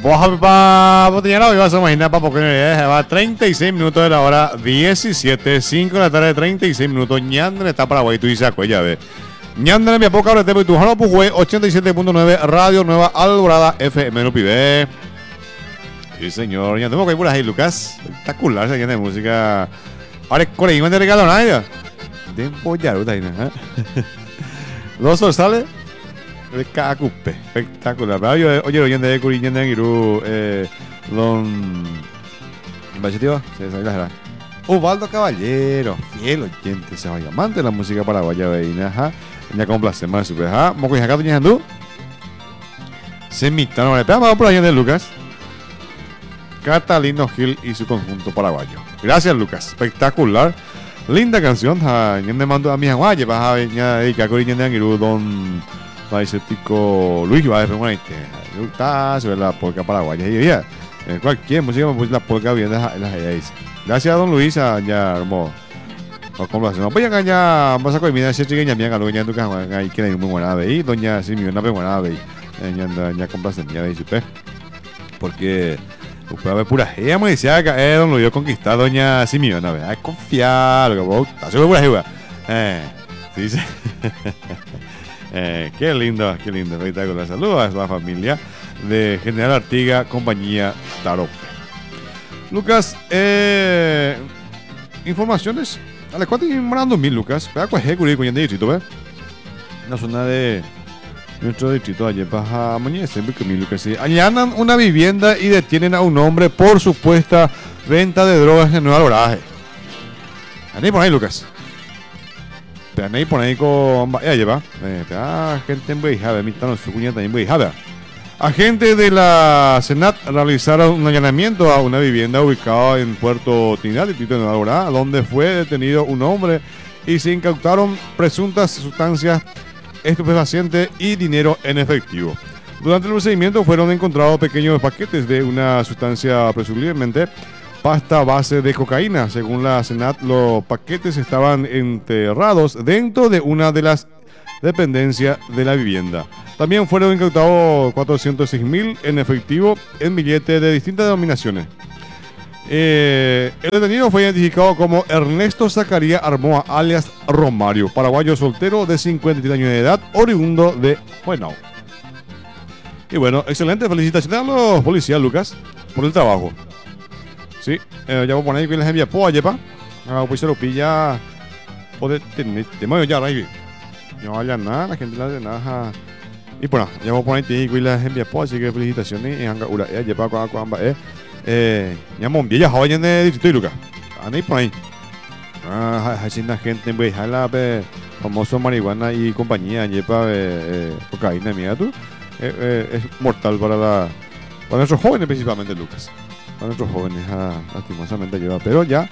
Boja botellera, hoy vas a imaginar para porque va 36 minutos de la hora 17, 5 de la tarde, 36 minutos. Ñandre está Paraguay, tú dices, ya ve. Ñandre mi poca hora, te tu jalo pujue 87.9 Radio Nueva Alborada FM no pibe. Sí, señor. Ya tengo que ir por ahí, Lucas. Espectacular esa de música. Ahora, con el de regalo, nada. De pollar, Dos sale. De Cacupe, espectacular. Oye, oyente de Curiñán de Anguirú, Don Bachetivo, se salió la Ubaldo Caballero, fiel oyente, se vaya amante de la música paraguaya, veina, ajá. Ya complace más super, ajá. Moco y acá, doña Jandú. Se imitan, no le pegamos por ahí de Lucas. Catalino Gil y su conjunto paraguayo. Gracias, Lucas, espectacular. Linda canción, ya me mando a mi aguaye, vas a venir a dedicar a Curiñán de Anguirú, Don Tico Luis va a decir está sobre la polca paraguaya y cualquier música me puse la polca bien las gracias a don Luis ya hermoso como hacemos pues ya vamos a comer ese chiqueña bien algo ya tu casa ahí que hay muy buena ve y doña Simeona pe buena ve ya complace ya ve supe porque puede haber pura gea me decía que don Luis conquistar doña Simeona ve hay confiar lo que vos está seguro pura gea sí sí. Qué lindo, espectacular. Saludos a la familia de General Artiga, compañía Tarope. Lucas, informaciones. A las 4 y morando 1000, Lucas. ¿Verdad? ¿Cuál es el distrito, ve? La zona de nuestro distrito, allí baja amanece, Lucas. Allanan una vivienda y detienen a un hombre por supuesta venta de drogas en Nueva Loraje. Ahí por ahí, Lucas. Pero ahí por ahí con lleva gente en Beijave, mitad su cuñada también Beijave. Agentes de la Senat realizaron un allanamiento a una vivienda ubicada en Puerto Trinidad, distrito de Nueva Alborada, donde fue detenido un hombre y se incautaron presuntas sustancias estupefacientes y dinero en efectivo. Durante el procedimiento fueron encontrados pequeños paquetes de una sustancia presumiblemente pasta base de cocaína. Según la Senat, los paquetes estaban enterrados dentro de una de las dependencias de la vivienda. También fueron incautados 406.000 en efectivo en billetes de distintas denominaciones. El detenido fue identificado como Ernesto Zacarías Armoa, alias Romario, paraguayo soltero de 53 años de edad, oriundo de Juenau. Y bueno, excelente, felicitaciones a los policías, Lucas, por el trabajo. Sí, ya voy a poner que les envía po ayepa. Pues se lo pilla. O de muevo ya, ahí. No vaya nada, la gente no hace nada. Y bueno, ya voy a poner que les envía po, así que felicitaciones. Y hanga ura, ayepa, cuamba, ya mon bien, ya joven de distrito y Lucas. Ahí por ahí. Así la gente en Beijala, famoso marihuana y compañía, ayepa, cocaína, mira tú. Es mortal para nuestros jóvenes, principalmente, Lucas. Para nuestros jóvenes, lastimosamente ayuda, pero ya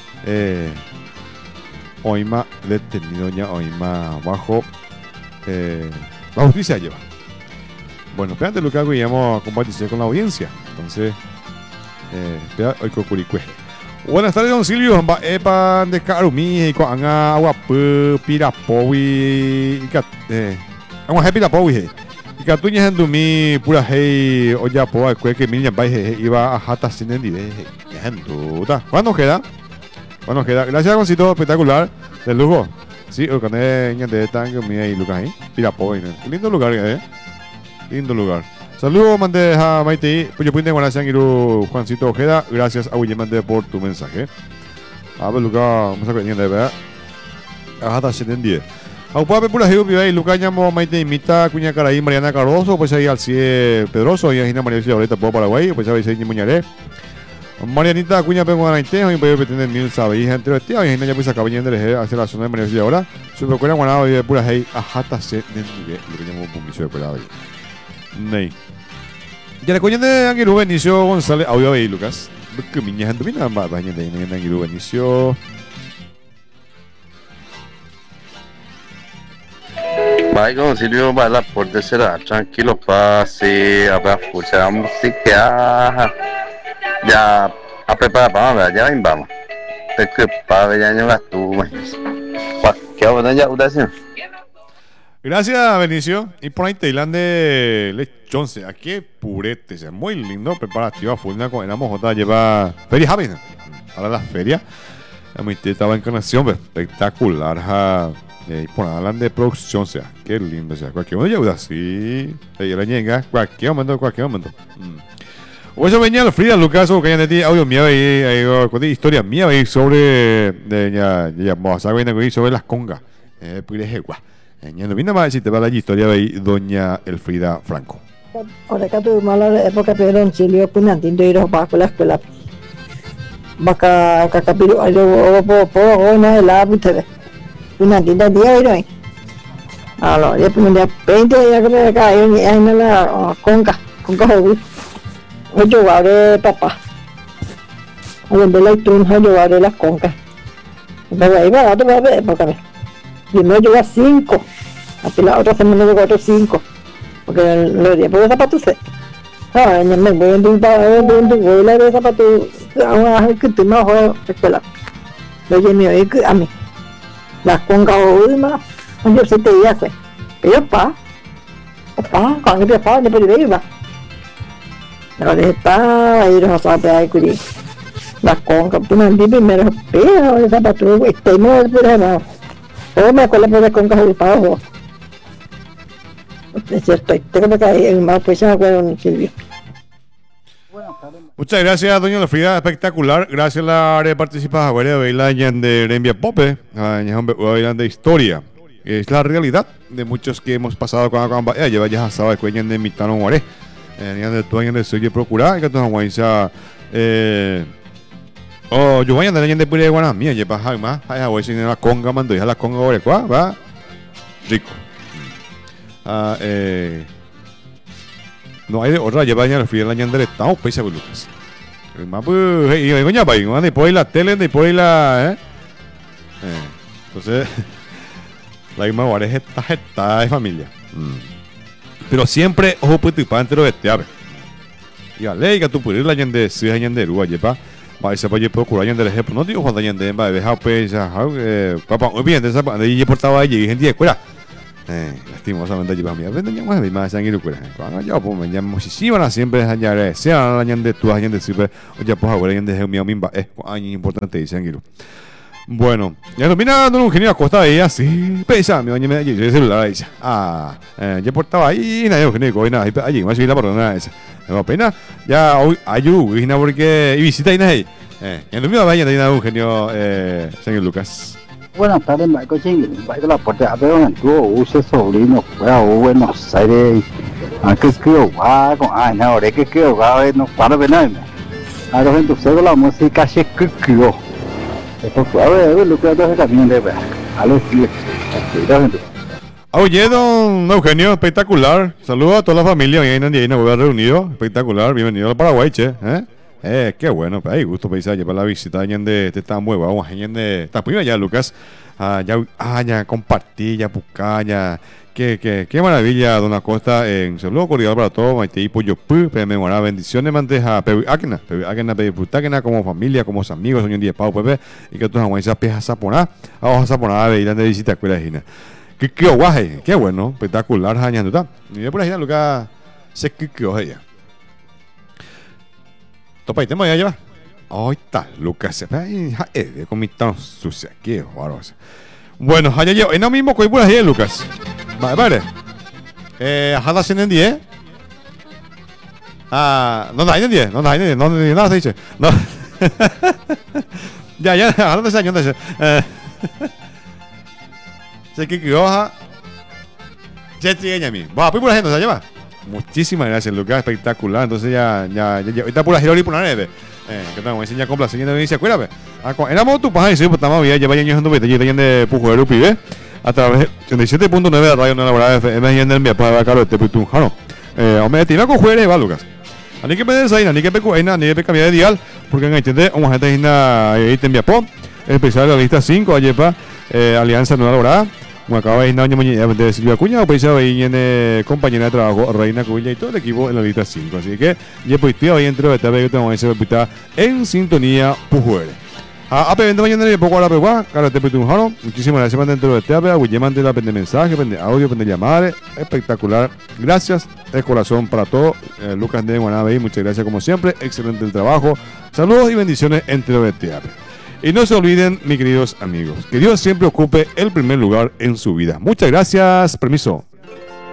Oima detenido, ya Oima bajo la justicia lleva. Bueno, espérate, Lucas, que íbamos a compartir con la audiencia. Entonces, espera, hoy Cocuricue. Buenas tardes, don Silvio. Epa de Carumi, y con agua pirapowi, agua pirapowi. Y Catuñas en Dumi, pura hey, oye, poa, que Miriam Baije iba a Jata sin el nivel. ¿Cuándo queda? Bueno, queda. Gracias, Goncito, espectacular. De lujo. Sí, el canal de tanque, mira ahí, Lucas, ahí. Pirapoy, lindo lugar, lindo lugar. Saludos, mande a Maite. Pues yo pude gracias a Juancito Ojeda. Gracias a William por tu mensaje. A ver, Lucas, vamos a ver, de verdad. A Jata sin el 10. Aupa pura hiupi y Lucas llamo Maite imita Cuña Caraí Mariana Cardoso pues ahí al CIE Pedroso y Agina María Ciudad por Paraguay pues ahí se Muñaré Marianita Cuña Pengo Anaitejo y puede pretender mil sabe hija entre tío y Agina ya pues acaba yendo hacia la zona de María Ciudad ahora su procura guanado y de pura hey ajata se de lo que llamamos pumicio de pelado ahí Ney ya le coñen de Anguirú Benicio González audio ahí Lucas que miña gente mina va bañen de Anguirú Benicio. Vai Silvio, vai lá por será tranquilo, passe, a escuchar a música. Ya a preparar para ya vamos. Te que para ya no gasto. ¿Qué va a ya udasin? Gracias, Benicio. Y por ahí Tailandia de lechón, sea, qué purete, sea, muy lindo, preparativo a full. Con la mojota lleva feria Javi, para la feria. La mitad estaba encarnación, espectacular. Y por ahí hablan de producción, sea, qué lindo, sea, cualquier momento ayuda, sí. Ahí la llega, cualquier momento, cualquier momento. O eso venía la Frida Lucas, o que hayan de audio mío ahí, historia mía ahí sobre, ya, vamos a ver sobre las congas, pues no vino más si te va la historia de doña Elfrida Franco. Ahora que tuvimos la época de Don Silvio Punantín de ir a la escuela. Baka kakapiru ayo po na la butebe. Punantín de día hoy. Alo, ya punya 20 ya que cae en la conca hoy. Oye, vale, papá. Donde la tun oye, vale las concas. Pero ahí va, otro va a ver, porque primero llegó a 5. Aquí la otra semana llegó a otros 5. Porque los días por los zapatos se. Ah, ya me voy a un la de zapatos. Ahora que te más joder, escuela. Lo llené hoy a mí. Las concas hoy más. Yo se te iba a hacer. Pero papá, cuando me papá, no puede ir, va. Pero está ahí los zapatos ahí, curí. Las concas, tú me han dicho primero, pero los zapatos, este no es por ejemplo. O me acuerdo por las concas del pago. Es cierto, tengo que caer en más, pues ya me acuerdo, Silvio. Muchas gracias, doña Elfrida, espectacular. Gracias a la área de participación de Bailan de Rembia Pope, Bailan de historia. Es la realidad de muchos que hemos pasado con la campaña. Lleva ya asado de cuello de mitano guaré. De tu año de soy procurar, que tu aguanza. Yo voy a andar de pura iguana mía, lleva jamás. Hay agua sin la conga, mando ya la conga ahora, va rico. No hay de otra, lleva ya el frío la ñanda del estado, pesa por Lucas. El mapa, y me coña, y después la tele, después la. Entonces, la misma guarda es esta de familia. Pero siempre, ojo, pues tu padre entero de este ave. Y a ley que tú puedes la ñanda de Ciudad ñanda de Rúa, lleva. Va a ser para procurar ñanda de ejemplo. No digo cuando ñanda de va a dejar, pues, papá, muy bien, de esa parte, y portaba allí, gente de escuela. Lastimosamente lleva mi venden más de más sangre cura. Cuando yo pues me llamo muchísimo siempre allá sea la ñande tú ñande siempre oye pues ahora ñande es mi mimba es año importante dice sangre. Bueno, ya termina dando un genio acostado ahí así. Pesa, mi baño me allí el celular ahí. Ya portaba ahí nadie genio hoy nada allí más la por nada esa. No pena. Ya hoy ayuda porque y visita ahí ahí. Ya no me va a ir un genio señor Lucas. Buenas tardes, Michael Ching. Vaya la puerta, pero en tu use sobrino, fuera Buenos Aires. Aunque es que va con no, ahora que va no para ver nada. Ahora en tu cedo la música se que esto fue a ver lo que hace también de ver. A los que oye, don Eugenio, espectacular. Saludos a toda la familia. Hoy en Andiana voy a reunido. Espectacular. Bienvenido al Paraguay, che. Qué bueno, hay gusto paisaje para la visita de esta muy vamos a de esta prima ya Lucas ya compartí ya buscar ya qué maravilla don Acosta en saludo cordial para todos Maite y Pollo Pu memorable bendiciones manteja Pepe Áquena Pepe como familia como amigos hoy en día Pau Pepe y que todos vamos a peja saponá vamos a saponar de ir de visita a escuela de qué guaje qué bueno espectacular jañando y por ahí Lucas se que oye topa y tema ya lleva. Ahí está, Lucas. Con mi tan sucia. Qué bárbaro. Bueno, allá llevo. En lo mismo que por ahí, Lucas. Vale. Ajá, se entendí, no hay nadie. No nada se dice. No. Ya, ahora te saño, se que quedó, ya tiene a mí. Va, pues por la gente, se lleva. Muchísimas gracias, Lucas, espectacular. Entonces ya ahorita por la gira y por la neve. Que estamos enseñando con la señora de Vinicia, acuérdate. Éramos tu paja y sí, pues estamos bien, lleva años en tu vete, de Pujuero Pibe. A través de 87.9 de Radio No Laboral FM y en el para ver Carlos Teputun Jano. Hombre, te iba a coger va, Lucas. Ani que pedes ahí, ni que peco, ni que cambiar de dial, porque en entender, una gente ahí te envía po, especial de la lista 5, ayer pa, Alianza No Laboral. Como acaba de ir de Silvia Cuña, o pensaba ahí en compañera de trabajo, Reina Cuña y todo el equipo en la lista 5. Así que, ya pues estoy ahí entre de que tengo ese en sintonía Pujuere. A vende mañana y poco ahora pero cara te pitu jaro. Muchísimas gracias dentro de teatro, güey, mande la pende mensaje, pende audio, pende llamada, espectacular. Gracias de corazón para todo. Lucas de Guanabey, muchas gracias como siempre, excelente el trabajo. Saludos y bendiciones entre los de teatro. Y no se olviden, mis queridos amigos, que Dios siempre ocupe el primer lugar en su vida. Muchas gracias, permiso.